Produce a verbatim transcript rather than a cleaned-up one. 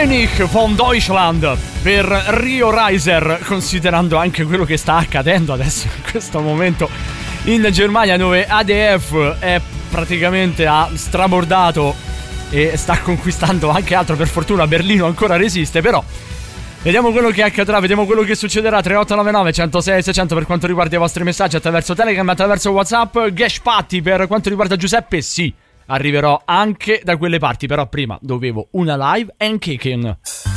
König von Deutschland per Rio Reiser, considerando anche quello che sta accadendo adesso in questo momento in Germania, dove A D F è praticamente ha strabordato e sta conquistando anche altro. Per fortuna Berlino ancora resiste, però vediamo quello che accadrà, vediamo quello che succederà. Tre otto nove nove uno zero sei sei zero zero per quanto riguarda i vostri messaggi attraverso Telegram, attraverso WhatsApp. Gash Patti per quanto riguarda Giuseppe, sì, arriverò anche da quelle parti, però prima dovevo una live and kicking.